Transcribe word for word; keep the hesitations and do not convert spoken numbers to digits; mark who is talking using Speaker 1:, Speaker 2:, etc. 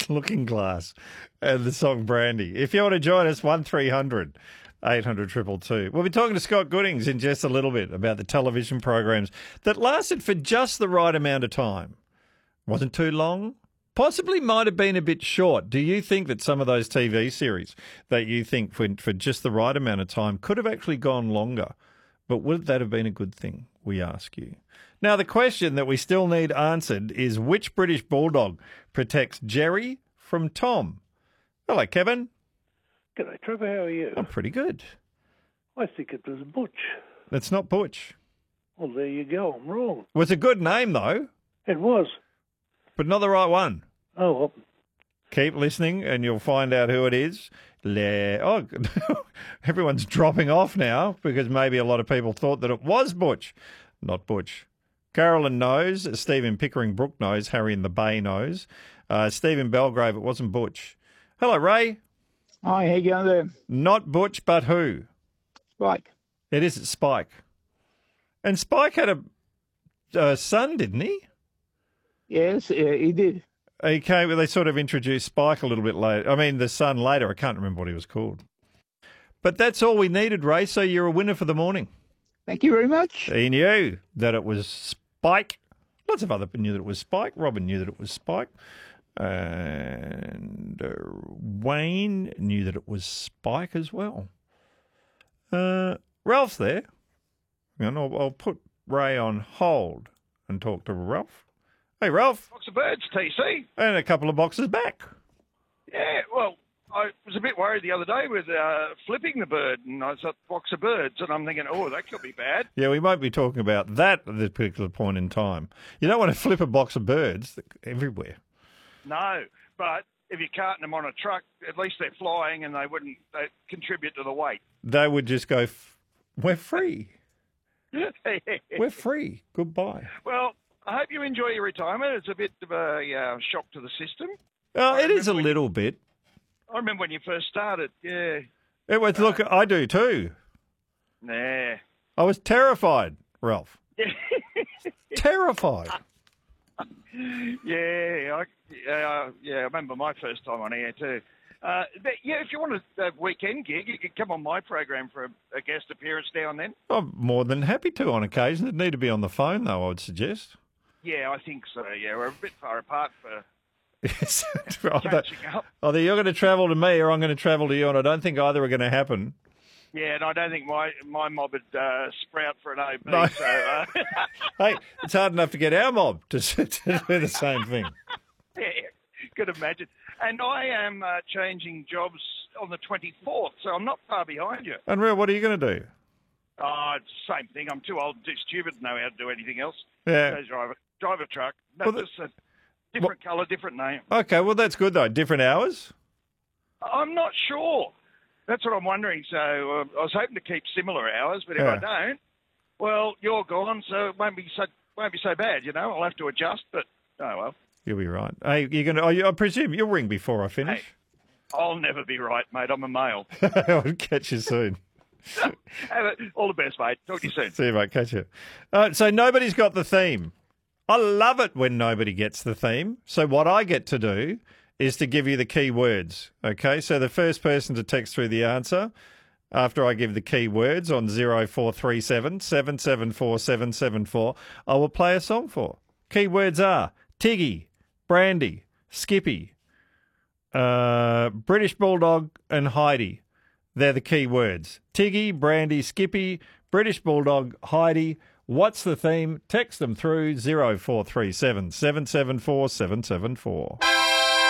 Speaker 1: Looking Glass and the song Brandy. If you want to join us, one three hundred eight hundred two two two. We'll be talking to Scott Goodings in just a little bit about the television programs that lasted for just the right amount of time. Wasn't too long. Possibly might have been a bit short. Do you think that some of those T V series that you think for, for just the right amount of time could have actually gone longer? But would that have been a good thing, we ask you? Now, the question that we still need answered is which British bulldog protects Jerry from Tom? Hello, Kevin.
Speaker 2: G'day, Trevor. How are you?
Speaker 1: I'm pretty good.
Speaker 2: I think it was Butch.
Speaker 1: That's not Butch.
Speaker 2: Well, there you go. I'm wrong.
Speaker 1: Was a good name, though.
Speaker 2: It was.
Speaker 1: But not the right one.
Speaker 2: Oh, well.
Speaker 1: Keep listening and you'll find out who it is. Le- oh, everyone's dropping off now because maybe a lot of people thought that it was Butch. Not Butch. Carolyn knows. Stephen Pickering Brook knows. Harry in the Bay knows. Uh, Stephen Belgrave, it wasn't Butch. Hello, Ray.
Speaker 3: Hi, how you going there?
Speaker 1: Not Butch, but who?
Speaker 3: Spike.
Speaker 1: It is Spike. And Spike had a, a son, didn't he?
Speaker 3: Yes, yeah, he did.
Speaker 1: He came, they sort of introduced Spike a little bit later. I mean, the son later. I can't remember what he was called. But that's all we needed, Ray, so you're a winner for the morning.
Speaker 3: Thank you very much.
Speaker 1: He knew that it was Spike. Lots of other people knew that it was Spike. Robin knew that it was Spike. And uh, Wayne knew that it was Spike as well. Uh, Ralph's there. And I'll, I'll put Ray on hold and talk to Ralph. Hey, Ralph.
Speaker 4: Box of birds, T C.
Speaker 1: And a couple of boxes back.
Speaker 4: Yeah, well, I was a bit worried the other day with uh, flipping the bird, and I thought box of birds, and I'm thinking, oh, that could be bad.
Speaker 1: Yeah, we won't be talking about that at this particular point in time. You don't want to flip a box of birds everywhere.
Speaker 4: No, but if you're carting them on a truck, at least they're flying, and they wouldn't they contribute to the weight.
Speaker 1: They would just go, f- we're free. We're free. Goodbye.
Speaker 4: Well, I hope you enjoy your retirement. It's a bit of a uh, shock to the system.
Speaker 1: Oh, it is a
Speaker 4: when,
Speaker 1: little bit.
Speaker 4: I remember when you first started, yeah.
Speaker 1: It was, look, I do too.
Speaker 4: Nah.
Speaker 1: I was terrified, Ralph. Terrified.
Speaker 4: Yeah, I, uh, yeah, I remember my first time on air too. Uh, but yeah, if you want a, a weekend gig, you could come on my program for a, a guest appearance now and then.
Speaker 1: I'm more than happy to on occasion. It'd need to be on the phone, though, I would suggest.
Speaker 4: Yeah, I think so. Yeah, we're a bit far apart for
Speaker 1: Yes.
Speaker 4: catching up.
Speaker 1: Either you're going to travel to me or I'm going to travel to you, and I don't think either are going to happen.
Speaker 4: Yeah, and I don't think my, my mob would uh, sprout for an O B.
Speaker 1: No.
Speaker 4: So, uh,
Speaker 1: Hey, it's hard enough to get our mob to, to do the same thing.
Speaker 4: yeah, could imagine. And I am uh, changing jobs on the twenty-fourth, so I'm not far behind you.
Speaker 1: Unreal, what are you going to do?
Speaker 4: Oh, it's the same thing. I'm too old, too stupid to know how to do anything else.
Speaker 1: Yeah.
Speaker 4: So drive a, drive a truck. No,
Speaker 1: Well, the-
Speaker 4: just a different colour, different name.
Speaker 1: Okay, well, that's good, though. Different hours?
Speaker 4: I'm not sure. That's what I'm wondering. So uh, I was hoping to keep similar hours, but if
Speaker 1: Yeah.
Speaker 4: I don't, well, you're gone, so it won't be so won't be so bad. You know, I'll have to adjust. But oh well.
Speaker 1: You'll be right. Hey, you're going to, oh, you, I presume you'll ring before I finish.
Speaker 4: Hey, I'll never be right, mate. I'm a male.
Speaker 1: I'll catch you soon.
Speaker 4: All the best, mate. Talk to you soon.
Speaker 1: See you, mate. Catch you. Uh, so nobody's got the theme. I love it when nobody gets the theme. So what I get to do is to give you the key words. Okay, so the first person to text through the answer after I give the key words on zero four three seven, seven seven four, seven seven four, I will play a song for. Key words are Tiggy, Brandy, Skippy, uh, British Bulldog and Heidi. They're the key words. Tiggy, Brandy, Skippy, British Bulldog, Heidi. What's the theme? Text them through zero four three seven, seven seven four, seven seven four.